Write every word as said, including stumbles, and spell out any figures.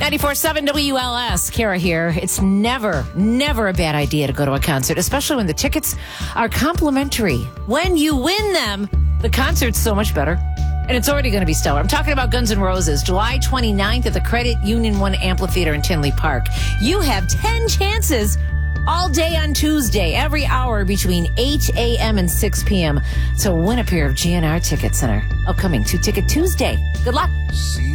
ninety-four point seven W L S, Kara here. It's never, never a bad idea to go to a concert, especially when the tickets are complimentary. When you win them, the concert's so much better. And it's already going to be stellar. I'm talking about Guns N' Roses, July twenty-ninth at the Credit Union One Amphitheater in Tinley Park. You have ten chances all day on Tuesday, every hour between eight a.m. and six p.m. So win a pair of G N R tickets in our upcoming Two Ticket Tuesday. Good luck.